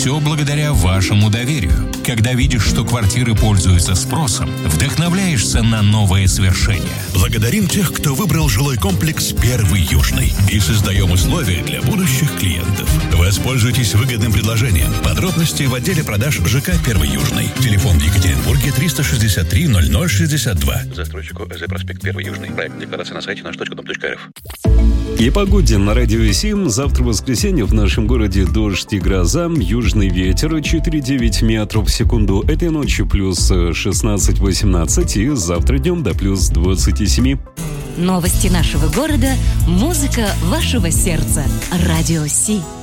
все благодаря вашему доверию. Когда видишь, что квартиры пользуются спросом, вдохновляешься на новые свершения. Благодарим тех, кто выбрал жилой комплекс «Первый Южный». И создаем условия для будущих клиентов. Воспользуйтесь выгодным предложением. Подробности в отделе продаж ЖК «Первый Южный». Телефон в Екатеринбурге 363 0062. Застройщику ЭЗ проспект 1 Южный. Проект декларации на сайте наш.дом.рф. И погоде на радио 7. Завтра воскресенье в нашем городе дождь и гроза. Южный ветер 4,9 метров в секунду. Этой ночью плюс 16-18 и завтра днем до плюс 27. Новости нашего города, музыка вашего сердца. Радио Си.